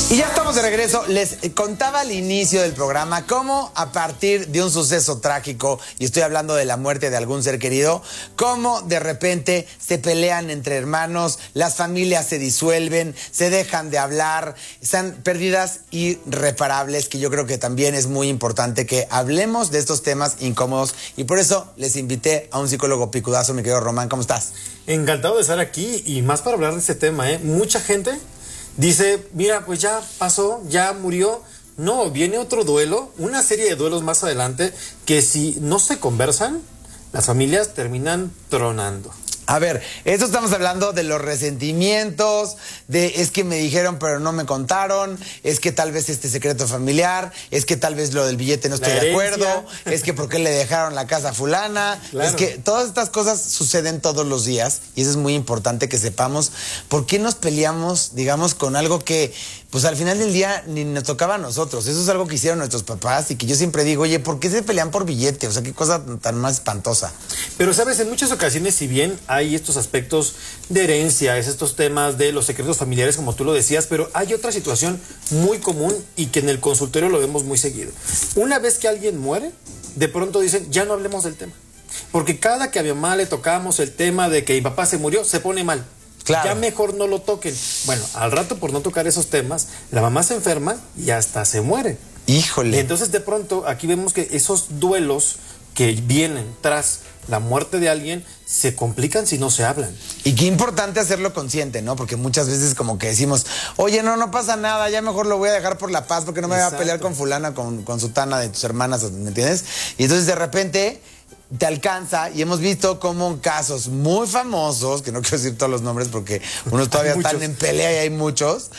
Y ya estamos de regreso. Les contaba al inicio del programa cómo a partir de un suceso trágico, y estoy hablando de la muerte de algún ser querido, cómo de repente se pelean entre hermanos, las familias se disuelven, se dejan de hablar, están pérdidas irreparables, que yo creo que también es muy importante que hablemos de estos temas incómodos, y por eso les invité a un psicólogo picudazo. Mi querido Román, ¿cómo estás? Encantado de estar aquí y más para hablar de este tema, ¿eh? Mucha gente dice, mira, pues ya pasó, ya murió. No, viene otro duelo, una serie de duelos más adelante que si no se conversan, las familias terminan tronando. A ver, esto estamos hablando de los resentimientos, de es que me dijeron pero no me contaron, es que tal vez este secreto familiar, es que tal vez lo del billete no estoy de acuerdo, es que por qué le dejaron la casa a fulana, claro. Es que todas estas cosas suceden todos los días y eso es muy importante que sepamos por qué nos peleamos, digamos, con algo que pues al final del día ni nos tocaba a nosotros. Eso es algo que hicieron nuestros papás y que yo siempre digo, oye, ¿por qué se pelean por billete? O sea, qué cosa tan más espantosa. Pero sabes, en muchas ocasiones, si bien hay estos aspectos de herencia, estos temas de los secretos familiares, como tú lo decías, pero hay otra situación muy común y que en el consultorio lo vemos muy seguido. Una vez que alguien muere, de pronto dicen, ya no hablemos del tema. Porque cada que a mi mamá le tocamos el tema de que mi papá se murió, se pone mal. Claro. Ya mejor no lo toquen. Bueno, al rato por no tocar esos temas, la mamá se enferma y hasta se muere. Híjole. Y entonces de pronto aquí vemos que esos duelos que vienen tras la muerte de alguien se complican si no se hablan. Y qué importante hacerlo consciente, ¿no? Porque muchas veces como que decimos, oye, no pasa nada, ya mejor lo voy a dejar por la paz porque no me voy a pelear con fulana, con sutana de tus hermanas, ¿me entiendes? Y entonces de repente te alcanza, y hemos visto como casos muy famosos, que no quiero decir todos los nombres porque unos todavía están en pelea y hay muchos,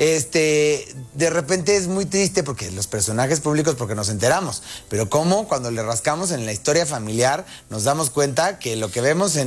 de repente es muy triste porque los personajes públicos, porque nos enteramos, pero como cuando le rascamos en la historia familiar nos damos cuenta que lo que vemos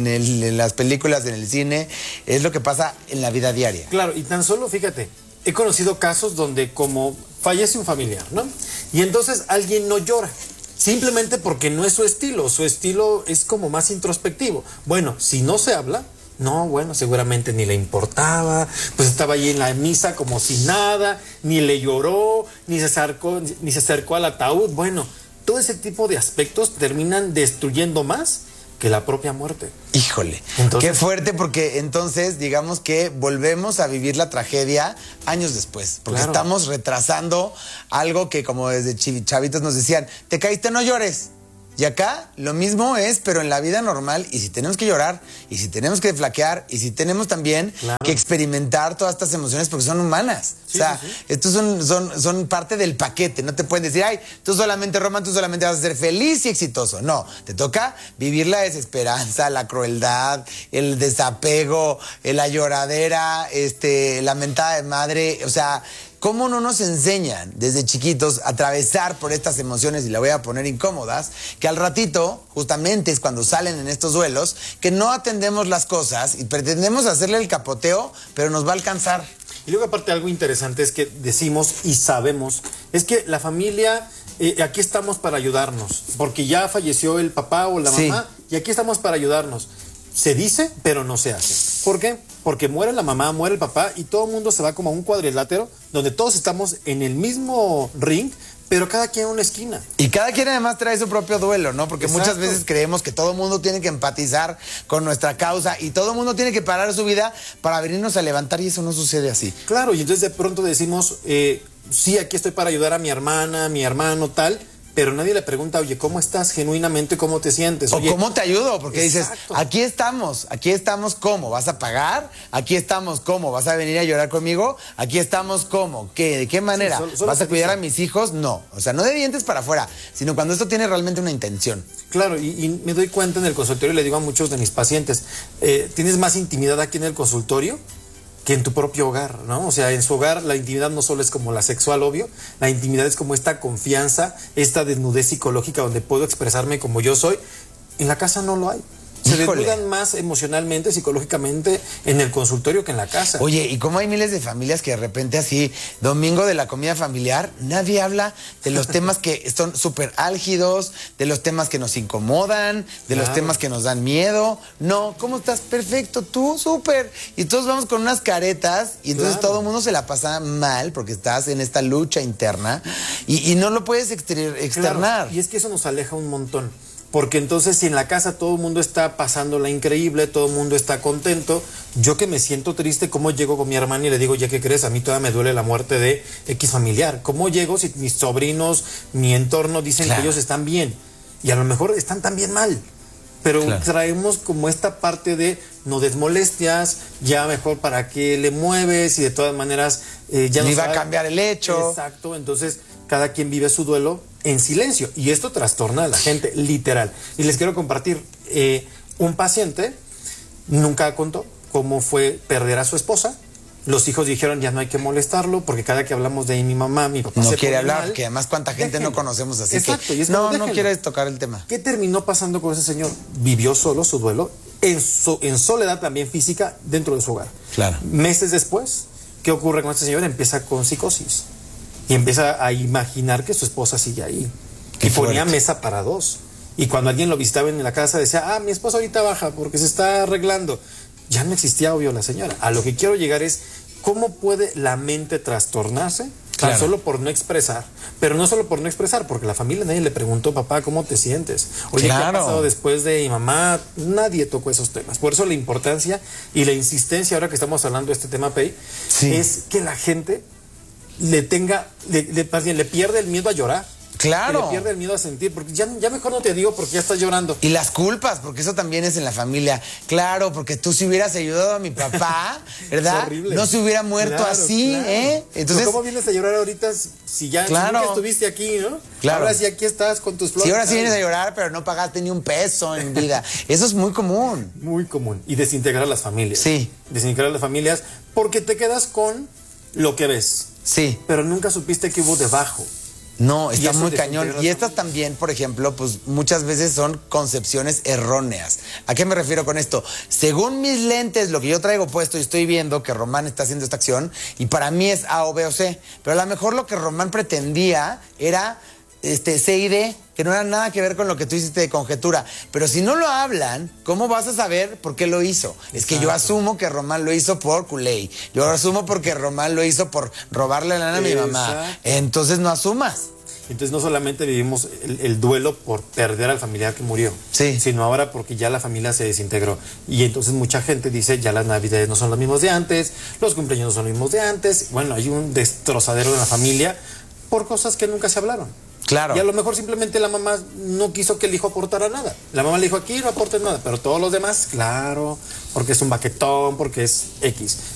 en las películas, en el cine, es lo que pasa en la vida diaria. Claro, y tan solo, fíjate, he conocido casos donde como fallece un familiar, ¿no? Y entonces alguien no llora. Simplemente porque no es su estilo es como más introspectivo. Bueno, si no se habla, no, bueno, seguramente ni le importaba, pues estaba ahí en la misa como si nada, ni le lloró, ni se acercó al ataúd. Bueno, todo ese tipo de aspectos terminan destruyendo más que la propia muerte. Híjole, entonces, qué fuerte, porque entonces digamos que volvemos a vivir la tragedia años después, porque claro, estamos retrasando algo que como desde chavitos nos decían, te caíste, no llores. Y acá lo mismo es, pero en la vida normal, y si tenemos que llorar, y si tenemos que flaquear, y si tenemos también que experimentar todas estas emociones porque son humanas. Sí, o sea, estos son parte del paquete. No te pueden decir, ay, tú solamente, Román, tú solamente vas a ser feliz y exitoso. No, te toca vivir la desesperanza, la crueldad, el desapego, la lloradera, la mentada de madre, o sea, ¿cómo no nos enseñan desde chiquitos a atravesar por estas emociones, y la voy a poner incómodas, que al ratito, justamente es cuando salen en estos duelos, que no atendemos las cosas y pretendemos hacerle el capoteo, pero nos va a alcanzar? Y luego aparte algo interesante es que decimos y sabemos, es que la familia, aquí estamos para ayudarnos, porque ya falleció el papá o la mamá, y aquí estamos para ayudarnos. Se dice, pero no se hace. ¿Por qué? Porque muere la mamá, muere el papá y todo el mundo se va como a un cuadrilátero donde todos estamos en el mismo ring, pero cada quien en una esquina. Y cada quien además trae su propio duelo, ¿no? Porque muchas veces creemos que todo el mundo tiene que empatizar con nuestra causa y todo el mundo tiene que parar su vida para venirnos a levantar, y eso no sucede así. Claro, y entonces de pronto decimos, sí, aquí estoy para ayudar a mi hermana, a mi hermano, tal, pero nadie le pregunta, oye, ¿cómo estás genuinamente? ¿Cómo te sientes? Oye, o ¿cómo te ayudo? Porque dices, aquí estamos, ¿cómo? ¿Vas a pagar? Aquí estamos, ¿cómo? ¿Vas a venir a llorar conmigo? Aquí estamos, ¿cómo? ¿Qué? ¿De qué manera? Sí, ¿vas a cuidar a mis hijos? No, o sea, no de dientes para afuera, sino cuando esto tiene realmente una intención. Claro, y me doy cuenta en el consultorio, le digo a muchos de mis pacientes, ¿tienes más intimidad aquí en el consultorio que en tu propio hogar, ¿no? O sea, en su hogar la intimidad no solo es como la sexual, obvio, la intimidad es como esta confianza, esta desnudez psicológica donde puedo expresarme como yo soy. En la casa no lo hay. Se Híjole. descuidan más emocionalmente, psicológicamente en el consultorio que en la casa. Oye, ¿y cómo hay miles de familias que de repente así, domingo de la comida familiar, nadie habla de los temas que son súper álgidos, de los temas que nos incomodan, de los temas que nos dan miedo? No, ¿cómo estás? Perfecto, tú, súper. Y todos vamos con unas caretas y entonces todo el mundo se la pasa mal porque estás en esta lucha interna y no lo puedes externar. Claro, y es que eso nos aleja un montón. Porque entonces si en la casa todo el mundo está pasándola increíble, todo el mundo está contento, yo que me siento triste, ¿cómo llego con mi hermana y le digo, ya que crees? A mí todavía me duele la muerte de X familiar. ¿Cómo llego si mis sobrinos, mi entorno dicen que ellos están bien? Y a lo mejor están también mal. Pero traemos como esta parte de no des molestias, ya mejor para qué le mueves y de todas maneras ya no iba a cambiar el hecho. Exacto, entonces cada quien vive su duelo en silencio y esto trastorna a la gente, literal. Y les quiero compartir, un paciente nunca contó cómo fue perder a su esposa. Los hijos dijeron, ya no hay que molestarlo, porque cada que hablamos de mi mamá, mi papá no se quiere pone hablar, mal. porque además cuánta gente no conocemos así. Exacto, que y es no como, quiere tocar el tema. ¿Qué terminó pasando con ese señor? Vivió solo su duelo, en soledad también física, dentro de su hogar. Claro. Meses después, ¿qué ocurre con este señor? Empieza con psicosis. Y empieza a imaginar que su esposa sigue ahí. Qué y ponía fuerte. mesa para dos. Y cuando alguien lo visitaba en la casa decía, mi esposa ahorita baja porque se está arreglando. Ya no existía, obvio, la señora. A lo que quiero llegar es, ¿cómo puede la mente trastornarse? Tan solo por no expresar. Pero no solo por no expresar, porque la familia nadie le preguntó, papá, ¿cómo te sientes? Oye, ¿qué ha pasado después de mi mamá? Nadie tocó esos temas. Por eso la importancia y la insistencia, ahora que estamos hablando de este tema, Pei, es que la gente le pierde el miedo a llorar. Claro. Le pierde el miedo a sentir, porque ya mejor no te digo porque ya estás llorando. Y las culpas, porque eso también es en la familia. Claro, porque tú si hubieras ayudado a mi papá, ¿verdad? No se hubiera muerto así, ¿eh? Entonces, ¿cómo vienes a llorar ahorita si ya nunca estuviste aquí, ¿no? Claro. Ahora sí aquí estás con tus flores. Sí, ahora sí vienes a llorar, pero no pagaste ni un peso en vida. Eso es muy común. Muy común. Y desintegrar a las familias. Sí. Desintegrar a las familias porque te quedas con lo que ves. Sí. Pero nunca supiste que hubo debajo. No, está muy cañón. Y estas también, por ejemplo, pues muchas veces son concepciones erróneas. ¿A qué me refiero con esto? Según mis lentes, lo que yo traigo puesto y estoy viendo que Román está haciendo esta acción y para mí es A o B o C. Pero a lo mejor lo que Román pretendía era C y D, que no era nada que ver con lo que tú hiciste de conjetura. Pero si no lo hablan, ¿cómo vas a saber por qué lo hizo? Exacto. Es que yo asumo que Román lo hizo por culé. Yo asumo porque Román lo hizo por robarle la lana a mi mamá. Entonces no asumas. Entonces no solamente vivimos el duelo por perder al familiar que murió, sino ahora porque ya la familia se desintegró. Y entonces mucha gente dice, ya las navidades no son las mismas de antes, los cumpleaños no son los mismos de antes. Bueno, hay un destrozadero de la familia por cosas que nunca se hablaron. Claro. Y a lo mejor simplemente la mamá no quiso que el hijo aportara nada. La mamá le dijo, aquí no aportes nada, pero todos los demás, claro, porque es un baquetón, porque es X.